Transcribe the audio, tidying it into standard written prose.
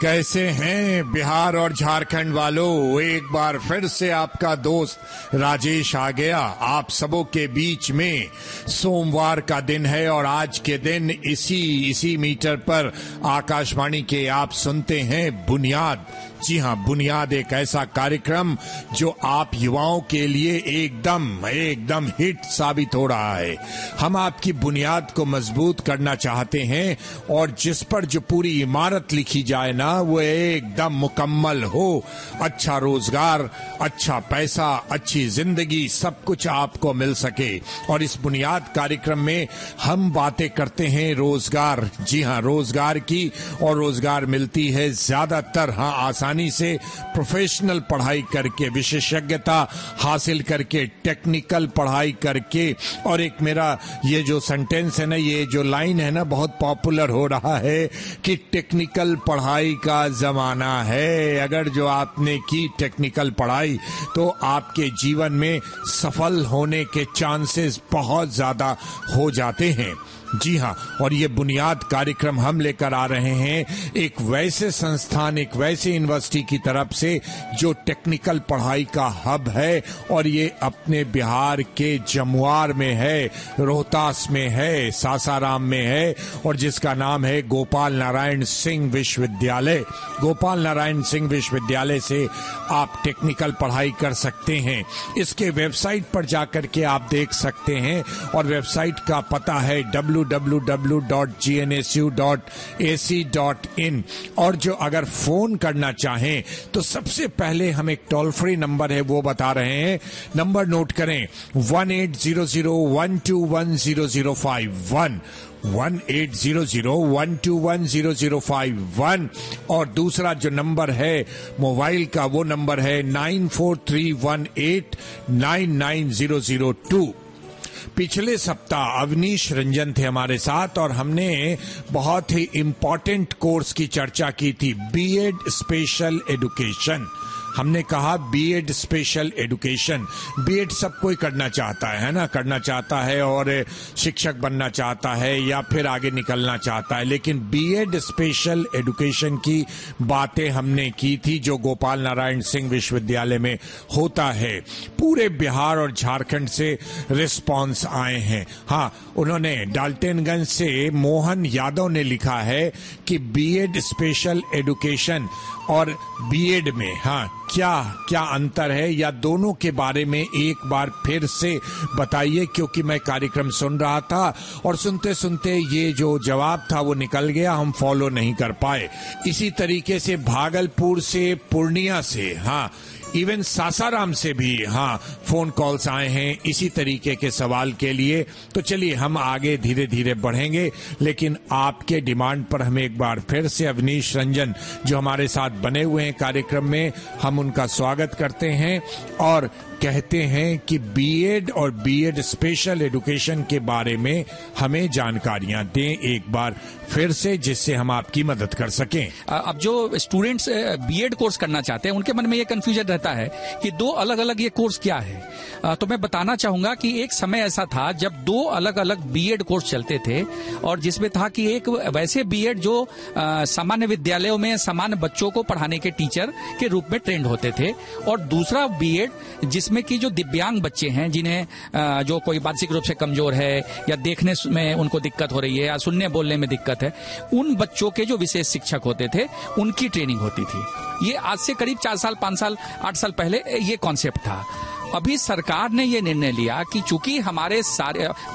कैसे हैं बिहार और झारखंड वालों। एक बार फिर से आपका दोस्त राजेश आ गया आप सबों के बीच में। सोमवार का दिन है और आज के दिन इसी मीटर पर आकाशवाणी के आप सुनते हैं बुनियाद। जी हाँ, बुनियाद एक ऐसा कार्यक्रम जो आप युवाओं के लिए एकदम हिट साबित हो रहा है। हम आपकी बुनियाद को मजबूत करना चाहते हैं और जिस पर जो पूरी इमारत लिखी जाए ना वो एकदम मुकम्मल हो। अच्छा रोजगार, अच्छा पैसा, अच्छी जिंदगी, सब कुछ आपको मिल सके। और इस बुनियाद कार्यक्रम में हम बातें करते हैं रोजगार, जी हाँ, रोजगार की। और रोजगार मिलती है ज्यादातर आसानी से प्रोफेशनल पढ़ाई करके, विशेषज्ञता हासिल करके, टेक्निकल पढ़ाई करके। और एक मेरा ये जो सेंटेंस है ना, ये जो लाइन है ना, बहुत पॉपुलर हो रहा है कि टेक्निकल पढ़ाई का जमाना है। अगर जो आपने की टेक्निकल पढ़ाई तो आपके जीवन में सफल होने के चांसेस बहुत ज्यादा हो जाते हैं। जी हाँ, और ये बुनियाद कार्यक्रम हम लेकर आ रहे हैं एक वैसे संस्थान, एक वैसे यूनिवर्सिटी की तरफ से जो टेक्निकल पढ़ाई का हब है। और ये अपने बिहार के जमुआर में है, रोहतास में है, सासाराम में है, और जिसका नाम है गोपाल नारायण सिंह विश्वविद्यालय। गोपाल नारायण सिंह विश्वविद्यालय से आप टेक्निकल पढ़ाई कर सकते हैं। इसके वेबसाइट पर जाकर के आप देख सकते हैं, और वेबसाइट का पता है www.gnsu.ac.in। और जो अगर फोन करना चाहें तो सबसे पहले हम एक टोल फ्री नंबर है वो बता रहे हैं। नंबर नोट करें 1800121005 1800121005। और दूसरा जो नंबर है मोबाइल का वो नंबर है 9431899002। पिछले सप्ताह अवनीश रंजन थे हमारे साथ और हमने बहुत ही इम्पोर्टेंट कोर्स की चर्चा की थी, बीएड स्पेशल एजुकेशन। हमने कहा बीएड स्पेशल एजुकेशन, बीएड सब कोई करना चाहता है ना, करना चाहता है और शिक्षक बनना चाहता है या फिर आगे निकलना चाहता है। लेकिन बीएड स्पेशल एजुकेशन की बातें हमने की थी जो गोपाल नारायण सिंह विश्वविद्यालय में होता है। पूरे बिहार और झारखंड से रिस्पांस आए हैं। हाँ, उन्होंने डाल्टनगंज से मोहन यादव ने लिखा है कि बीएड स्पेशल एजुकेशन और बीएड में क्या अंतर है, या दोनों के बारे में एक बार फिर से बताइए। क्योंकि मैं कार्यक्रम सुन रहा था और सुनते सुनते ये जो जवाब था वो निकल गया, हम फॉलो नहीं कर पाए। इसी तरीके से भागलपुर से, पूर्णिया से, इवन सासाराम से भी फोन कॉल्स आए हैं इसी तरीके के सवाल के लिए। तो चलिए हम आगे धीरे धीरे बढ़ेंगे, लेकिन आपके डिमांड पर हम एक बार फिर से अवनीश रंजन जो हमारे साथ बने हुए हैं कार्यक्रम में, हम उनका स्वागत करते हैं और कहते हैं कि बीएड और बीएड स्पेशल एजुकेशन के बारे में हमें जानकारियां दें एक बार फिर से, जिससे हम आपकी मदद कर सकें। अब जो स्टूडेंट्स बीएड कोर्स करना चाहते हैं उनके मन में ये कंफ्यूजन रहता है कि दो अलग अलग ये कोर्स क्या है। तो मैं बताना चाहूंगा कि एक समय ऐसा था जब दो अलग अलग बीएड कोर्स चलते थे, और जिसमें था कि एक वैसे बीएड जो सामान्य विद्यालयों में सामान्य बच्चों को पढ़ाने के टीचर के रूप में ट्रेंड होते थे, और दूसरा बीएड जिसमें कि जो दिव्यांग बच्चे हैं, जिन्हें जो कोई मानसिक रूप से कमजोर है या देखने में उनको दिक्कत हो रही है या सुनने बोलने में दिक्कत है, उन बच्चों के जो विशेष शिक्षक होते थे उनकी ट्रेनिंग होती थी। ये आज से करीब 4 साल, 5 साल, 8 साल पहले ये कॉन्सेप्ट था। अभी सरकार ने ये निर्णय लिया कि चूंकि हमारे सारे